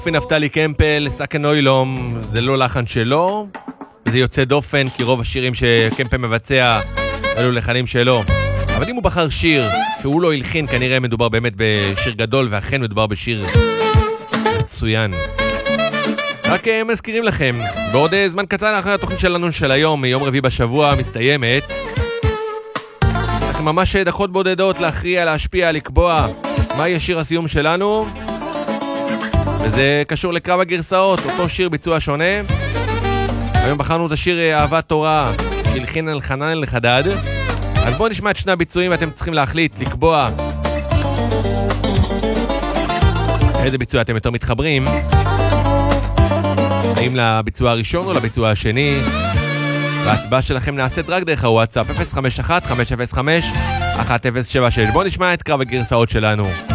נפתלי קמפל, סקן אוילום, זה לא לחן שלו, זה יוצא דופן, כי רוב השירים שקמפל מבצע אלו לחנים שלו. אבל אם הוא בחר שיר שהוא לא הלחין, כנראה מדובר באמת בשיר גדול, ואכן מדובר בשיר מצוין. רק מזכירים לכם, בעוד זמן קצר אחרי התוכנית שלנו של היום, יום רביעי בשבוע, מסתיימת. לכם ממש דקות בודדות להכריע, להשפיע, לקבוע מה יהיה שיר הסיום שלנו. וזה קשור לקרב הגרסאות, אותו שיר ביצוע שונה. היום בחרנו את השיר אהבת תורה, שהלחין אלחנן אלחדד. אז בואו נשמע את שני הביצועים, ואתם צריכים להחליט, לקבוע איזה ביצוע אתם יותר מתחברים. האם לביצוע הראשון או לביצוע השני. וההצבעה שלכם נעשית רק דרך הוואטסאפ 051-505-1076. בואו נשמע את קרב הגרסאות שלנו.